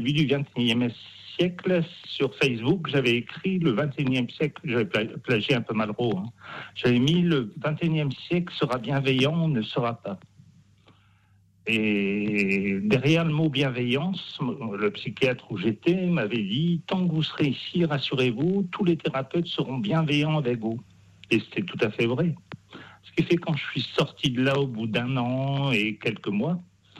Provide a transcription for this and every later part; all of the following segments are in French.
début du XXIe siècle, sur Facebook, j'avais écrit le XXIe siècle, j'avais plagié un peu Malraux, hein. J'avais mis le XXIe siècle sera bienveillant ou ne sera pas. Et derrière le mot bienveillance, le psychiatre où j'étais m'avait dit « Tant que vous serez ici, rassurez-vous, tous les thérapeutes seront bienveillants avec vous. » Et c'était tout à fait vrai. Ce qui fait quand je suis sorti de là au bout d'1 an et quelques mois,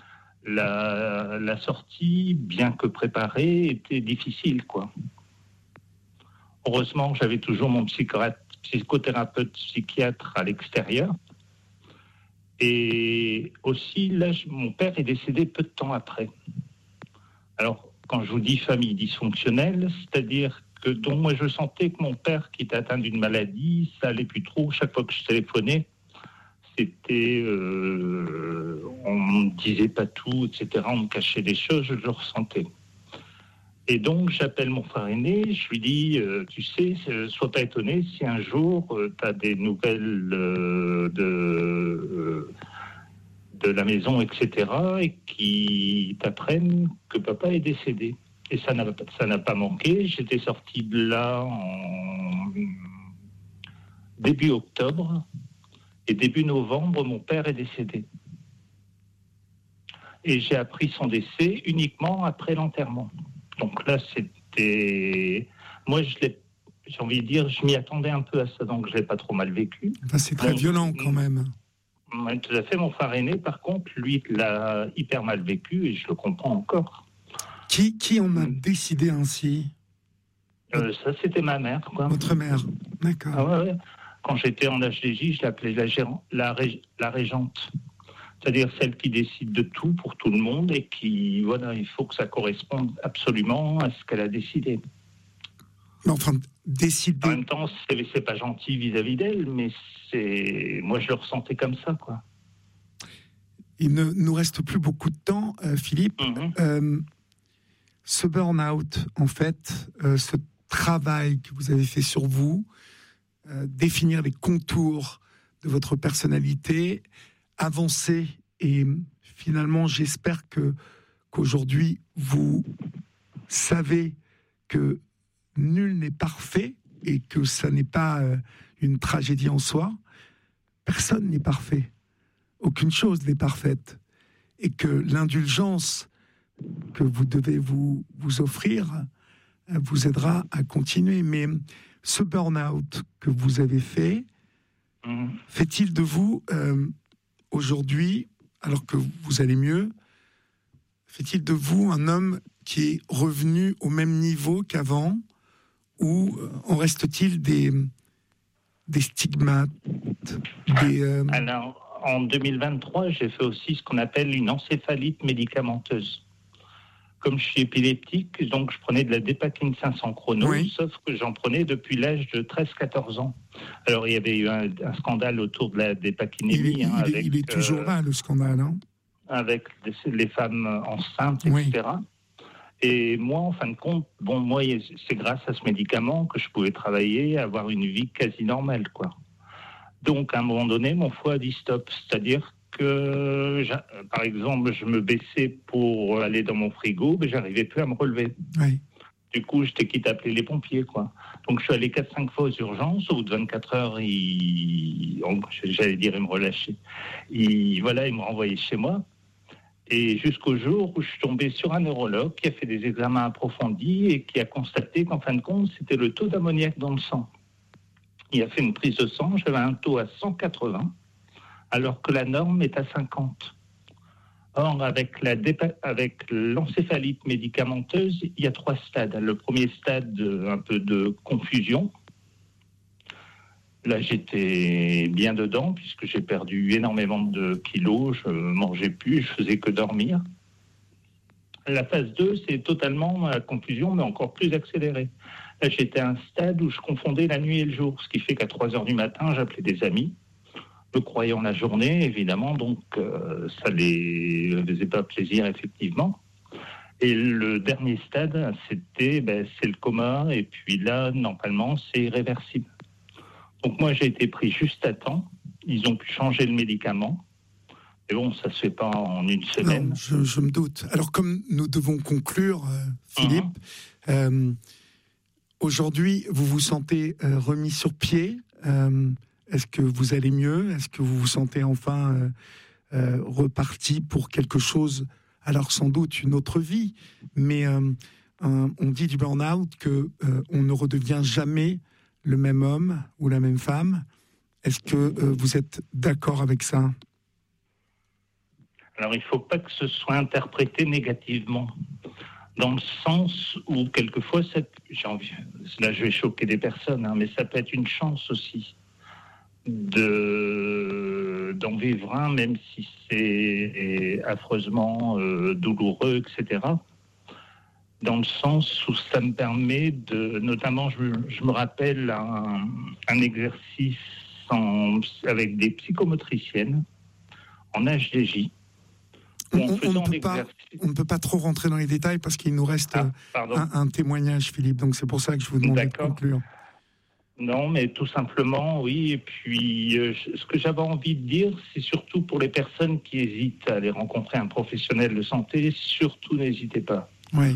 la sortie, bien que préparée, était difficile, quoi. Heureusement, j'avais toujours mon psychothérapeute psychiatre à l'extérieur. Et aussi, là, mon père est décédé peu de temps après. Alors, quand je vous dis famille dysfonctionnelle, c'est-à-dire que donc moi je sentais que mon père qui était atteint d'une maladie, ça allait plus trop. Chaque fois que je téléphonais, c'était, on me disait pas tout, etc. On me cachait des choses, je le ressentais. Et donc j'appelle mon frère aîné, je lui dis, tu sais, sois pas étonné si un jour tu as des nouvelles de la maison, etc., et qui t'apprennent que papa est décédé. Et ça n'a pas manqué. J'étais sorti de là en début octobre, et début novembre, mon père est décédé. Et j'ai appris son décès uniquement après l'enterrement. Donc là, c'était... Moi, j'ai envie de dire, je m'y attendais un peu à ça, donc je ne l'ai pas trop mal vécu. Enfin, c'est très violent quand même. Tout à fait. Mon frère aîné, par contre, lui, l'a hyper mal vécu et je le comprends encore. Qui en a décidé ainsi ? Ça, c'était ma mère, quoi. Votre mère, d'accord. Ah ouais. Quand j'étais en HDJ, je l'appelais la régente. C'est-à-dire celle qui décide de tout pour tout le monde et qui, voilà, il faut que ça corresponde absolument à ce qu'elle a décidé. Mais enfin, décider... En même temps, c'est pas gentil vis-à-vis d'elle, mais moi, je le ressentais comme ça, quoi. Il ne nous reste plus beaucoup de temps, Philippe. Ce burn-out, en fait, ce travail que vous avez fait sur vous, définir les contours de votre personnalité, avancer, et finalement, j'espère qu'aujourd'hui, vous savez que nul n'est parfait et que ça n'est pas une tragédie en soi. Personne n'est parfait. Aucune chose n'est parfaite. Et que l'indulgence que vous devez vous offrir vous aidera à continuer. Mais ce burn-out que vous avez fait-il de vous, aujourd'hui, alors que vous allez mieux, fait-il de vous un homme qui est revenu au même niveau qu'avant, ou en reste-t-il des stigmates Alors, en 2023, j'ai fait aussi ce qu'on appelle une encéphalite médicamenteuse. Comme je suis épileptique, donc je prenais de la Dépakine 500 chrono, sauf que j'en prenais depuis l'âge de 13-14 ans. Alors, il y avait eu un scandale autour de la dépakinémie. Il est toujours là, le scandale, hein, avec les femmes enceintes, etc. Et moi, en fin de compte, moi, c'est grâce à ce médicament que je pouvais travailler, avoir une vie quasi normale, quoi. Donc, à un moment donné, mon foie a dit stop. C'est-à-dire que, par exemple, je me baissais pour aller dans mon frigo, mais j'arrivais plus à me relever. Du coup, j'étais quitte à appeler les pompiers, quoi. Donc, je suis allé 4-5 fois aux urgences. Au bout de 24 heures, j'allais dire, ils me relâchaient. Ils me renvoyaient chez moi. Et jusqu'au jour où je suis tombé sur un neurologue qui a fait des examens approfondis et qui a constaté qu'en fin de compte, c'était le taux d'ammoniac dans le sang. Il a fait une prise de sang, j'avais un taux à 180, alors que la norme est à 50. Or, avec l'encéphalite médicamenteuse, il y a 3 stades. Le premier stade, un peu de confusion. Là, j'étais bien dedans, puisque j'ai perdu énormément de kilos, je mangeais plus, je faisais que dormir. La phase 2, c'est totalement la confusion, mais encore plus accélérée. Là, j'étais à un stade où je confondais la nuit et le jour, ce qui fait qu'à 3h du matin, j'appelais des amis, me croyant la journée, évidemment, donc ça les faisait pas plaisir, effectivement. Et le dernier stade, c'est le coma, et puis là, normalement, c'est irréversible. Donc moi, j'ai été pris juste à temps. Ils ont pu changer le médicament. Mais bon, ça se fait pas en une semaine. Non, je me doute. Alors, comme nous devons conclure, Philippe, aujourd'hui, vous vous sentez remis sur pied. Est-ce que vous allez mieux? Est-ce que vous vous sentez enfin reparti pour quelque chose? Alors, sans doute une autre vie, mais on dit du burn-out que on ne redevient jamais le même homme ou la même femme. Est-ce que vous êtes d'accord avec ça? Alors, il ne faut pas que ce soit interprété négativement, dans le sens où, quelquefois, là, je vais choquer des personnes, mais ça peut être une chance aussi d'en vivre un, même si c'est affreusement douloureux, etc. Dans le sens où ça me permet notamment, je me rappelle un exercice avec des psychomotriciennes en HDJ. On ne peut pas trop rentrer dans les détails parce qu'il nous reste un témoignage, Philippe. Donc c'est pour ça que je vous demande de conclure. Non, mais tout simplement, oui. Et puis, ce que j'avais envie de dire, c'est surtout pour les personnes qui hésitent à aller rencontrer un professionnel de santé, surtout n'hésitez pas. Oui.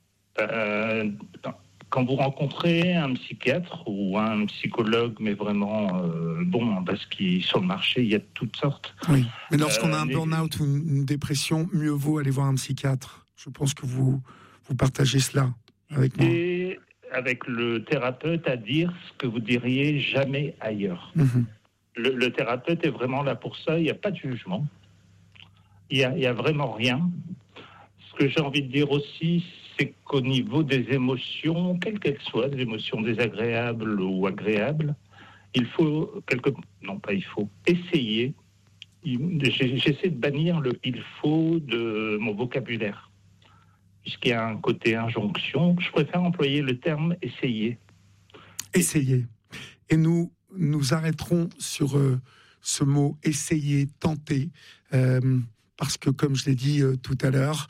Quand vous rencontrez un psychiatre ou un psychologue, mais vraiment parce qu'il sur le marché, il y a de toutes sortes. Oui, mais lorsqu'on a un burn-out ou une dépression, mieux vaut aller voir un psychiatre. Je pense que vous partagez cela avec moi. Et avec le thérapeute à dire ce que vous diriez jamais ailleurs. Le thérapeute est vraiment là pour ça, il n'y a pas de jugement. Il y a vraiment rien. Ce que j'ai envie de dire aussi, c'est qu'au niveau des émotions, quelles qu'elles soient, des émotions désagréables ou agréables, il faut essayer. J'essaie de bannir le « il faut » de mon vocabulaire. Puisqu'il y a un côté injonction, je préfère employer le terme « essayer ». Essayer. Et nous arrêterons sur ce mot « essayer »,« tenter », parce que, comme je l'ai dit tout à l'heure,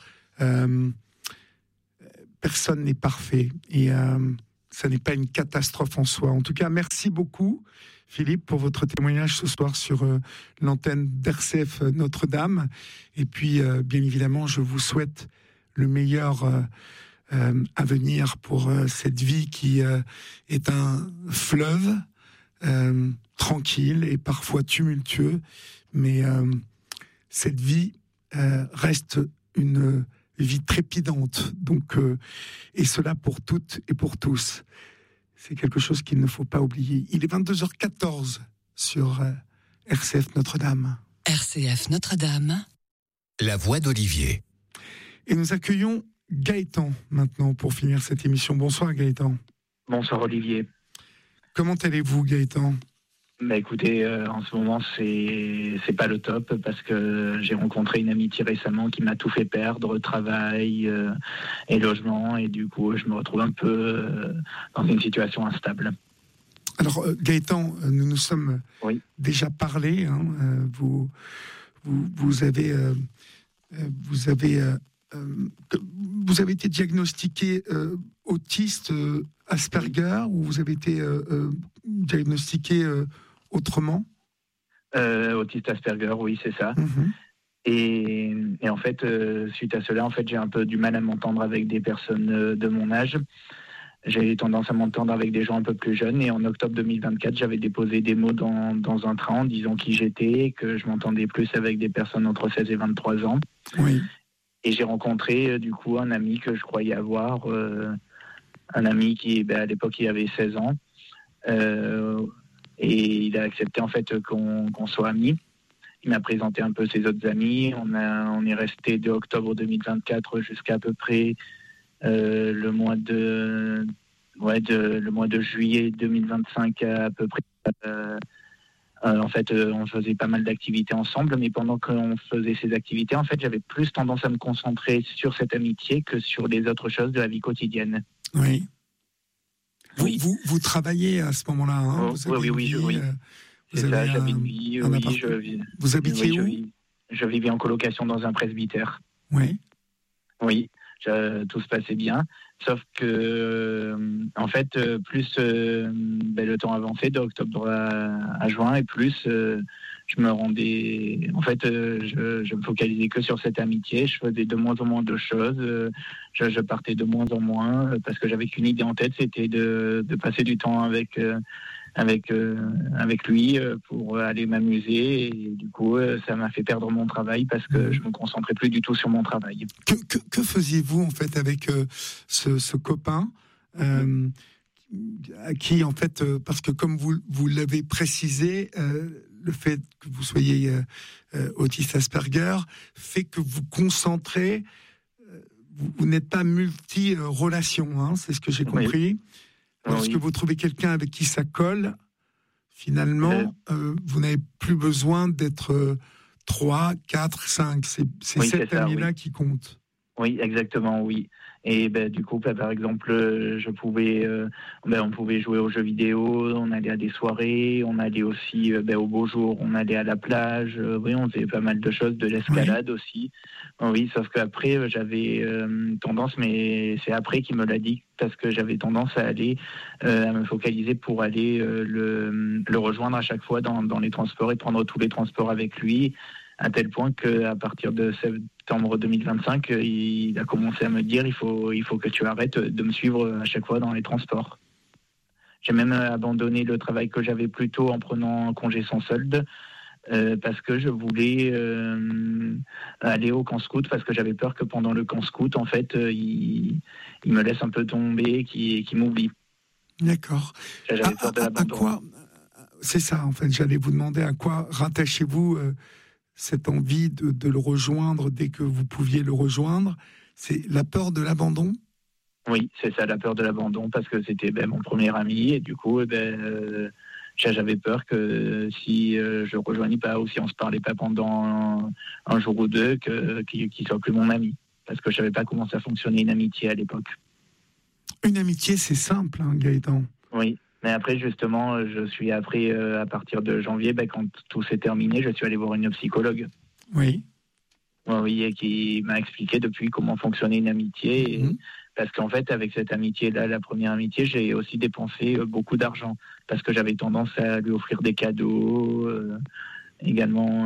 personne n'est parfait et ça n'est pas une catastrophe en soi. En tout cas, merci beaucoup, Philippe, pour votre témoignage ce soir sur l'antenne d'RCF Notre-Dame. Et puis, bien évidemment, je vous souhaite le meilleur à venir pour cette vie qui est un fleuve tranquille et parfois tumultueux, mais cette vie reste une vie trépidante, donc, et cela pour toutes et pour tous. C'est quelque chose qu'il ne faut pas oublier. Il est 22h14 sur RCF Notre-Dame. RCF Notre-Dame. La voix d'Olivier. Et nous accueillons Gaëtan maintenant pour finir cette émission. Bonsoir Gaëtan. Bonsoir Olivier. Comment allez-vous Gaëtan ? Écoutez, en ce moment c'est pas le top parce que j'ai rencontré une amitié récemment qui m'a tout fait perdre, travail et logement, et du coup je me retrouve un peu dans une situation instable. Alors Gaëtan, nous nous sommes déjà parlé. Vous avez été diagnostiqué autiste Asperger, ou vous avez été diagnostiqué autrement? Autiste Asperger, oui, c'est ça. Et en fait, suite à cela, j'ai un peu du mal à m'entendre avec des personnes de mon âge. J'ai tendance à m'entendre avec des gens un peu plus jeunes. Et en octobre 2024, j'avais déposé des mots dans un train en disant qui j'étais, que je m'entendais plus avec des personnes entre 16 et 23 ans. Oui. Et j'ai rencontré du coup un ami que je croyais avoir, un ami qui, à l'époque, il avait 16 ans. Et il a accepté en fait qu'on soit amis. Il m'a présenté un peu ses autres amis. On est resté de octobre 2024 jusqu'à peu près le mois de juillet 2025 à peu près. En fait, on faisait pas mal d'activités ensemble, mais pendant qu'on faisait ces activités, en fait, j'avais plus tendance à me concentrer sur cette amitié que sur les autres choses de la vie quotidienne. Oui. Vous travaillez à ce moment-là, hein? Oui. C'est ça, j'avais une vie. Vous habitiez où? Je vivais en colocation dans un presbytère. Oui. Oui, tout se passait bien. Sauf que, en fait, plus le temps avançait, d'octobre à juin, et plus je me rendais, en fait, je me focalisais que sur cette amitié. Je faisais de moins en moins de choses. Je partais de moins en moins parce que j'avais qu'une idée en tête, c'était de passer du temps avec lui pour aller m'amuser. Et du coup, ça m'a fait perdre mon travail parce que je me concentrais plus du tout sur mon travail. Que faisiez-vous en fait avec ce copain à qui en fait, parce que comme vous l'avez précisé, le fait que vous soyez autiste Asperger fait que vous concentrez, vous n'êtes pas multi-relation, hein, c'est ce que j'ai compris. Lorsque vous trouvez quelqu'un avec qui ça colle, finalement, vous n'avez plus besoin d'être 3, 4, 5. C'est cet ami-là qui compte. Oui, exactement, oui. Et du coup, par exemple, on pouvait jouer aux jeux vidéo, on allait à des soirées, on allait aussi au beau jour, on allait à la plage, on faisait pas mal de choses, de l'escalade aussi. Oui, sauf qu'après, j'avais tendance, mais c'est après qu'il me l'a dit, parce que j'avais tendance à aller, à me focaliser pour aller le rejoindre à chaque fois dans les transports et prendre tous les transports avec lui. À tel point qu'à partir de septembre 2025, il a commencé à me dire il faut que tu arrêtes de me suivre à chaque fois dans les transports. J'ai même abandonné le travail que j'avais plus tôt en prenant un congé sans solde parce que je voulais aller au camp scout parce que j'avais peur que pendant le camp scout, en fait, il me laisse un peu tomber, qu'il m'oublie. D'accord. J'avais peur de l'abandon. À quoi, c'est ça, en fait, j'allais vous demander à quoi rattachez-vous cette envie de le rejoindre dès que vous pouviez le rejoindre. C'est la peur de l'abandon ? Oui, c'est ça, la peur de l'abandon, parce que c'était mon premier ami, et du coup, j'avais peur que si je ne rejoignais pas, ou si on ne se parlait pas pendant un jour ou deux, qu'il ne soit plus mon ami, parce que je ne savais pas comment ça fonctionnait une amitié à l'époque. Une amitié, c'est simple, hein, Gaëtan. Oui. Mais après, justement, à partir de janvier, quand tout s'est terminé, je suis allé voir une psychologue. Oui. Oui, et qui m'a expliqué depuis comment fonctionnait une amitié. Parce qu'en fait, avec cette amitié-là, la première amitié, j'ai aussi dépensé beaucoup d'argent. Parce que j'avais tendance à lui offrir des cadeaux. Également,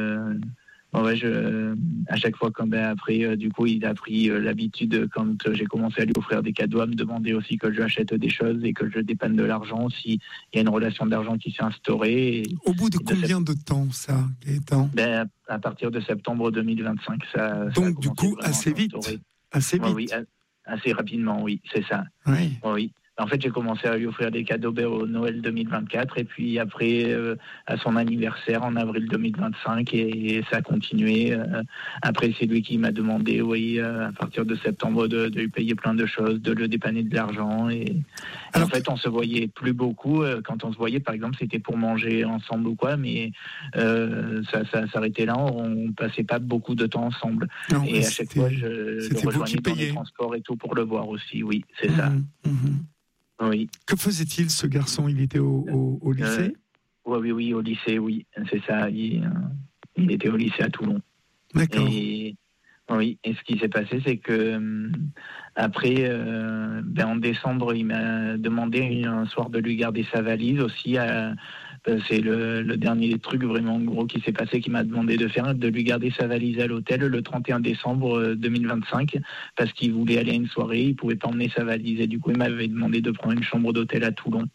à chaque fois, après, du coup, il a pris l'habitude, quand j'ai commencé à lui offrir des cadeaux, à me demander aussi que je lui achète des choses et que je dépanne de l'argent. S'il y a une relation d'argent qui s'est instaurée. Au bout de combien de temps, ça, Gaëtan ? À partir de septembre 2025. Donc, du coup, assez vite. Assez vite. Oui, assez rapidement, oui, c'est ça. Oui. Oui. En fait, j'ai commencé à lui offrir des cadeaux au Noël 2024 et puis après à son anniversaire en avril 2025 et ça a continué. Après, c'est lui qui m'a demandé, à partir de septembre, de lui payer plein de choses, de le dépanner de l'argent. Et en fait, on se voyait plus beaucoup. Quand on se voyait, par exemple, c'était pour manger ensemble ou quoi, mais ça s'arrêtait là. On passait pas beaucoup de temps ensemble. Non, et à chaque fois, je le rejoignais dans les transports et tout pour le voir aussi. Oui, c'est ça. Oui. Que faisait-il, ce garçon ? Il était au lycée ? Oui, au lycée, oui. C'est ça. Il était au lycée à Toulon. D'accord. Et ce qui s'est passé, c'est que après, en décembre, il m'a demandé un soir de lui garder sa valise aussi. C'est le dernier truc vraiment gros qui s'est passé, qui m'a demandé de lui garder sa valise à l'hôtel le 31 décembre 2025 parce qu'il voulait aller à une soirée, il ne pouvait pas emmener sa valise et du coup il m'avait demandé de prendre une chambre d'hôtel à Toulon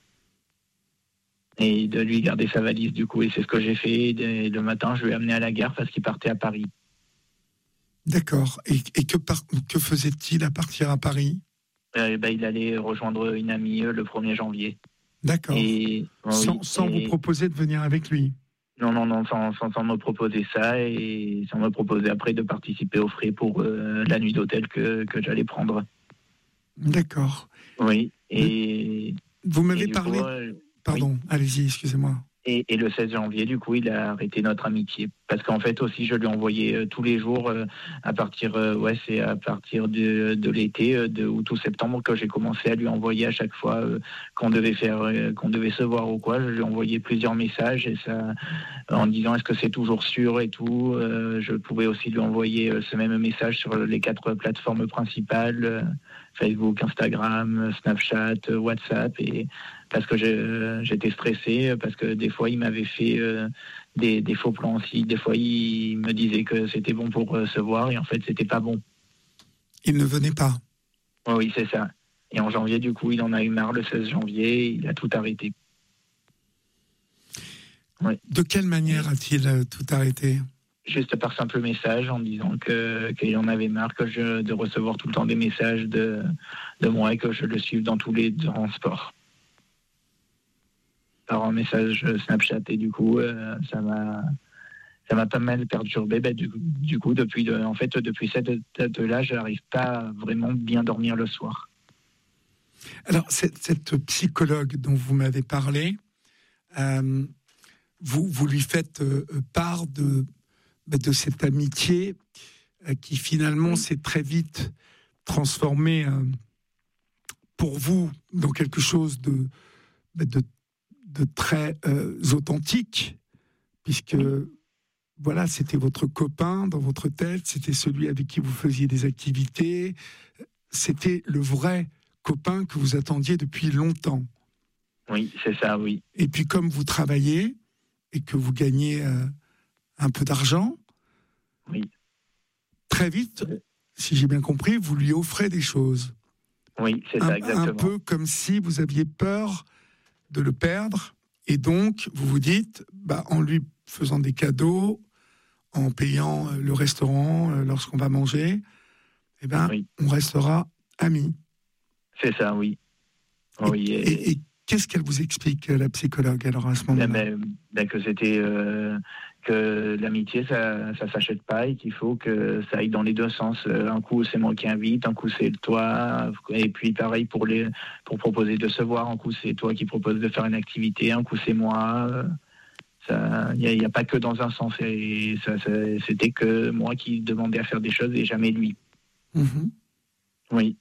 et de lui garder sa valise du coup, et c'est ce que j'ai fait. Et le matin je lui ai amené à la gare parce qu'il partait à Paris. D'accord. Et que faisait-il à partir à Paris ? Il allait rejoindre une amie le 1er janvier. D'accord. Sans vous proposer de venir avec lui ? Non, sans me proposer ça et sans me proposer après de participer aux frais pour la nuit d'hôtel que j'allais prendre. D'accord. Oui. Et vous m'avez parlé... Pardon, allez-y, excusez-moi. Et le 16 janvier, du coup, il a arrêté notre amitié. Parce qu'en fait, aussi, je lui envoyais tous les jours, à partir de l'été, de août ou septembre, que j'ai commencé à lui envoyer à chaque fois qu'on devait se voir ou quoi. Je lui envoyais plusieurs messages et ça, en disant est-ce que c'est toujours sûr et tout. Je pouvais aussi lui envoyer ce même message sur les 4 plateformes principales, Facebook, Instagram, Snapchat, WhatsApp, et parce que j'étais stressé, parce que des fois il m'avait fait des faux plans aussi. Des fois, il me disait que c'était bon pour se voir et en fait, c'était pas bon. Il ne venait pas. Oui, c'est ça. Et en janvier, du coup, il en a eu marre le 16 janvier, il a tout arrêté. Oui. De quelle manière a-t-il tout arrêté ? Juste par simple message en disant qu'il en avait marre de recevoir tout le temps des messages de moi et que je le suive dans tous les transports. Par un message Snapchat et du coup, ça m'a pas mal perturbé. Du coup, depuis cette date-là, je n'arrive pas à vraiment bien dormir le soir. Alors, cette psychologue dont vous m'avez parlé, vous lui faites part de cette amitié qui finalement s'est très vite transformée pour vous dans quelque chose de très authentique, puisque voilà, c'était votre copain dans votre tête, c'était celui avec qui vous faisiez des activités, c'était le vrai copain que vous attendiez depuis longtemps. Oui, c'est ça, oui. Et puis comme vous travaillez et que vous gagnez un peu d'argent, oui. Très vite, si j'ai bien compris, vous lui offrez des choses. Oui, c'est ça, exactement. Un peu comme si vous aviez peur de le perdre, et donc vous vous dites, en lui faisant des cadeaux, en payant le restaurant lorsqu'on va manger, oui. On restera amis. C'est ça, oui. Et qu'est-ce qu'elle vous explique, la psychologue, alors, à ce moment-là ? Que c'était que l'amitié, ça s'achète pas et qu'il faut que ça aille dans les deux sens. Un coup, c'est moi qui invite, un coup, c'est toi. Et puis, pareil, pour proposer de se voir, un coup, c'est toi qui proposes de faire une activité, un coup, c'est moi. Il n'y a pas que dans un sens. Et c'était que moi qui demandais à faire des choses et jamais lui. Mm-hmm. Oui.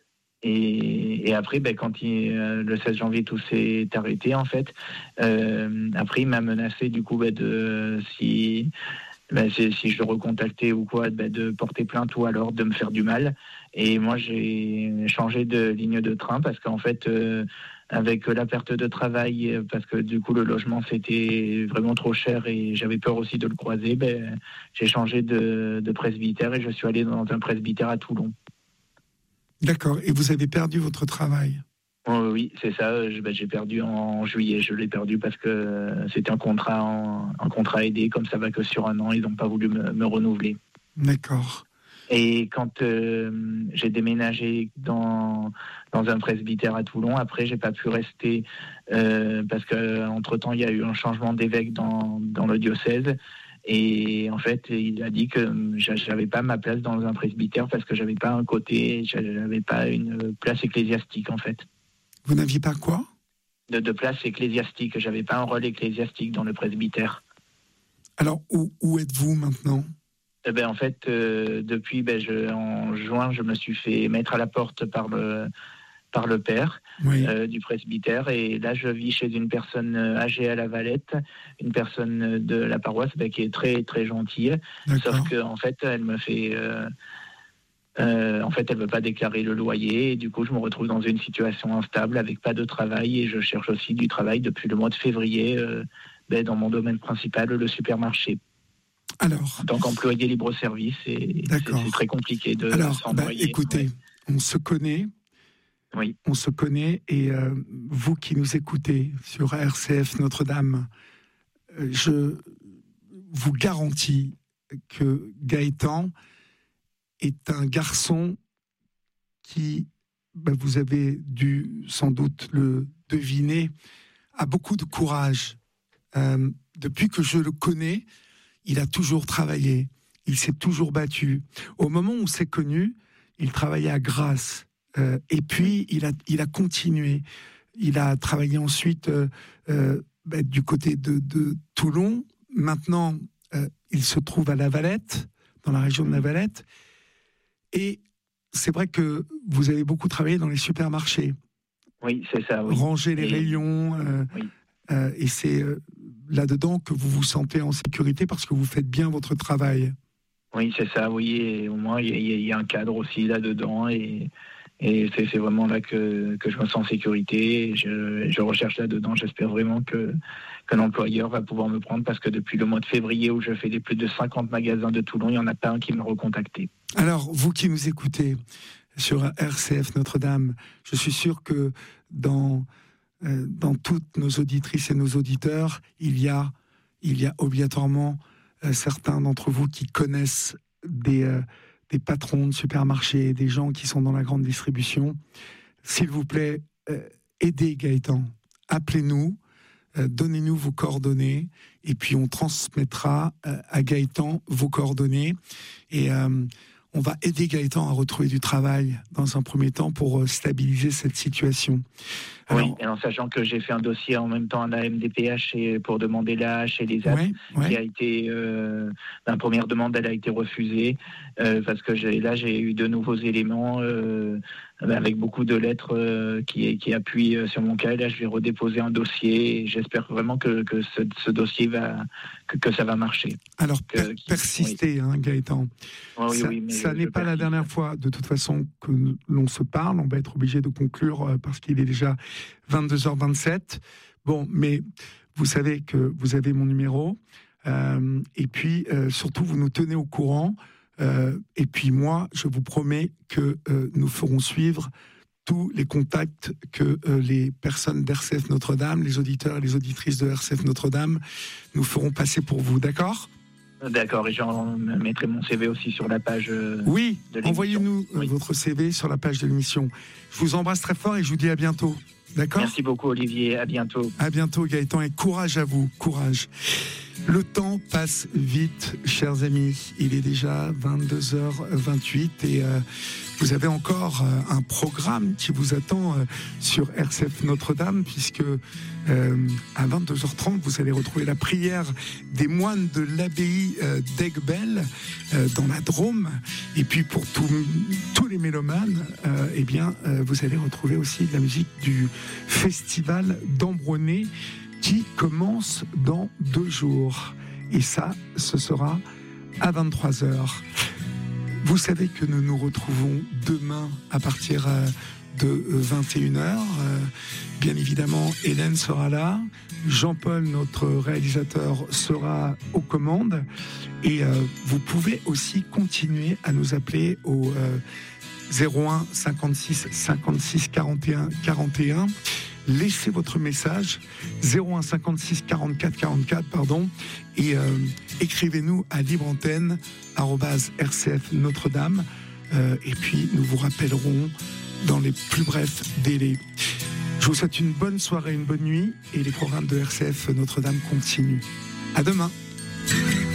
Et après, quand le 16 janvier, tout s'est arrêté, en fait. Après, il m'a menacé, du coup, si je le recontactais ou quoi, de porter plainte ou alors de me faire du mal. Et moi, j'ai changé de ligne de train parce qu'en fait, avec la perte de travail, parce que du coup, le logement, c'était vraiment trop cher et j'avais peur aussi de le croiser, j'ai changé de presbytère et je suis allé dans un presbytère à Toulon. D'accord. Et vous avez perdu votre travail ? Oui, c'est ça. J'ai perdu en juillet. Je l'ai perdu parce que c'était un contrat aidé. Comme ça va que sur un an, ils n'ont pas voulu me renouveler. D'accord. Et quand j'ai déménagé dans un presbytère à Toulon, après, j'ai pas pu rester parce qu'entre-temps, il y a eu un changement d'évêque dans le diocèse. Et en fait, il a dit que j'avais pas ma place dans un presbytère parce que j'avais pas un côté, j'avais pas une place ecclésiastique en fait. Vous n'aviez pas quoi ? De place ecclésiastique, j'avais pas un rôle ecclésiastique dans le presbytère. Alors où êtes-vous maintenant ? En fait, depuis en juin, je me suis fait mettre à la porte par le père du presbytère. Et là, je vis chez une personne âgée à La Valette, une personne de la paroisse qui est très, très gentille. D'accord. Sauf qu'en fait, elle me fait... elle veut pas déclarer le loyer. Et du coup, je me retrouve dans une situation instable avec pas de travail. Et je cherche aussi du travail depuis le mois de février dans mon domaine principal, le supermarché. Alors, en tant qu'employé libre-service, c'est très compliqué de s'employer. Écoutez, on se connaît. Oui. On se connaît et vous qui nous écoutez sur RCF Notre-Dame, je vous garantis que Gaëtan est un garçon qui, vous avez dû sans doute le deviner, a beaucoup de courage. Depuis que je le connais, il a toujours travaillé, il s'est toujours battu. Au moment où on s'est connus, il travaillait à Grasse. Et puis, il a continué. Il a travaillé ensuite du côté de Toulon. Maintenant, il se trouve à La Valette, dans la région de La Valette. Et c'est vrai que vous avez beaucoup travaillé dans les supermarchés. Oui, c'est ça. Oui. Ranger les rayons. Et c'est là-dedans que vous vous sentez en sécurité parce que vous faites bien votre travail. Oui, c'est ça, oui. Et au moins, il y a un cadre aussi là-dedans. Et Et c'est vraiment là que je me sens en sécurité. Je recherche là-dedans. J'espère vraiment qu'un employeur va pouvoir me prendre, parce que depuis le mois de février où je fais les plus de 50 magasins de Toulon, il n'y en a pas un qui m'a recontacté. Alors, vous qui nous écoutez sur RCF Notre-Dame, je suis sûr que dans toutes nos auditrices et nos auditeurs, il y a obligatoirement certains d'entre vous qui connaissent des patrons de supermarchés, des gens qui sont dans la grande distribution. S'il vous plaît, aidez Gaëtan. Appelez-nous, donnez-nous vos coordonnées, et puis on transmettra à Gaëtan vos coordonnées. Et on va aider Gaëtan à retrouver du travail dans un premier temps pour stabiliser cette situation. Alors, oui, et en sachant que j'ai fait un dossier en même temps à la MDPH pour demander l'AH et les aides, qui a été, la première demande, elle a été refusée, parce que j'ai eu de nouveaux éléments avec beaucoup de lettres qui appuient sur mon cas. Et là, je vais redéposer un dossier, et j'espère vraiment que ce dossier que ça va marcher. Alors, persistez, Gaëtan. Ça n'est pas la dernière fois, de toute façon, que l'on se parle. On va être obligé de conclure parce qu'il est déjà 22h27. Bon, mais vous savez que vous avez mon numéro. Et puis, surtout, vous nous tenez au courant. Et puis, moi, je vous promets que nous ferons suivre tous les contacts que les personnes d'RCF Notre-Dame, les auditeurs et les auditrices de RCF Notre-Dame, nous feront passer pour vous. D'accord ? D'accord, et j'en mettrai mon CV aussi sur la page de l'émission. Envoyez-nous votre CV sur la page de l'émission. Je vous embrasse très fort et je vous dis à bientôt. D'accord ? Merci beaucoup, Olivier. À bientôt. À bientôt, Gaëtan, et courage à vous. Courage. Le temps passe vite, chers amis. Il est déjà 22h28 et vous avez encore un programme qui vous attend sur RCF Notre-Dame, puisque à 22h30, vous allez retrouver la prière des moines de l'abbaye d'Aiguebelle dans la Drôme. Et puis pour tous les mélomanes, vous allez retrouver aussi de la musique du festival d'Ambronay, qui commence dans 2 jours. Et ça, ce sera à 23h. Vous savez que nous nous retrouvons demain à partir de 21h. Bien évidemment, Hélène sera là. Jean-Paul, notre réalisateur, sera aux commandes. Et vous pouvez aussi continuer à nous appeler au 01 56 56 41 41. Laissez votre message 01 56 44 44 et écrivez-nous à libreantenne@rcf Notre-Dame et puis nous vous rappellerons dans les plus brefs délais. Je vous souhaite une bonne soirée, une bonne nuit, et les programmes de RCF Notre-Dame continuent. À demain.